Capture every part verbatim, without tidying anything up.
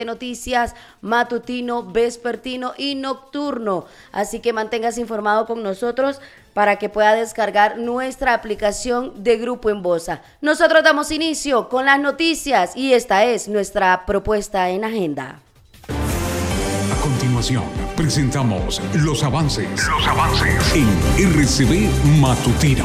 noticias matutino, vespertino y nocturno. Así que manténgase informado con nosotros para que pueda descargar nuestra aplicación de Grupo Embosa. Nosotros damos inicio con las noticias y esta es nuestra propuesta en agenda. A continuación, presentamos los avances, los avances en R C B Matutino.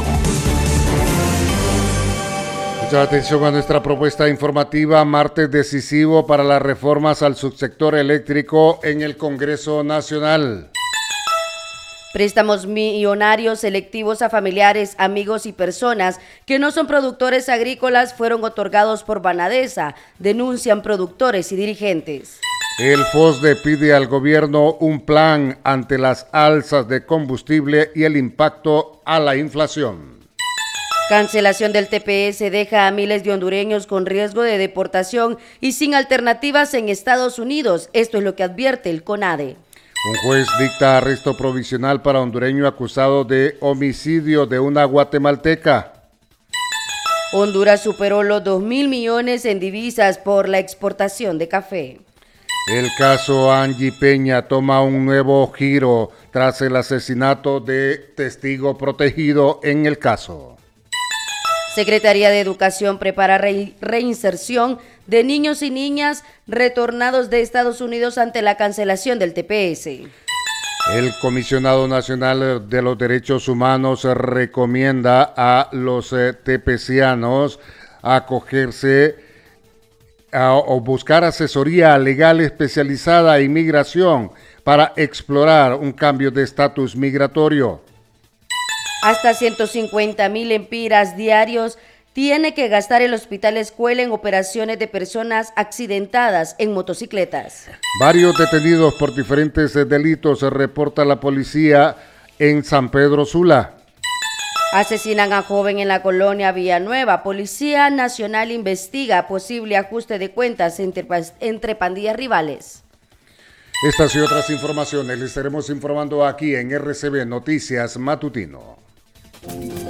Mucha atención a nuestra propuesta informativa, martes decisivo para las reformas al subsector eléctrico en el Congreso Nacional. Préstamos millonarios selectivos a familiares, amigos y personas que no son productores agrícolas fueron otorgados por Banadesa, denuncian productores y dirigentes. El FOSDE pide al gobierno un plan ante las alzas de combustible y el impacto a la inflación. Cancelación del T P S deja a miles de hondureños con riesgo de deportación y sin alternativas en Estados Unidos. Esto es lo que advierte el CONADE. Un juez dicta arresto provisional para hondureño acusado de homicidio de una guatemalteca. Honduras superó los dos mil millones en divisas por la exportación de café. El caso Angie Peña toma un nuevo giro tras el asesinato de testigo protegido en el caso. Secretaría de Educación prepara re reinserción de niños y niñas retornados de Estados Unidos ante la cancelación del T P S. El Comisionado Nacional de los Derechos Humanos recomienda a los eh, tepecianos acogerse a, o buscar asesoría legal especializada en migración para explorar un cambio de estatus migratorio. Hasta ciento cincuenta mil empiras diarios tiene que gastar el Hospital Escuela en operaciones de personas accidentadas en motocicletas. Varios detenidos por diferentes delitos, se reporta la policía en San Pedro Sula. Asesinan a joven en la colonia Villanueva. Policía Nacional investiga posible ajuste de cuentas entre, entre pandillas rivales. Estas y otras informaciones les estaremos informando aquí en R C B Noticias Matutino.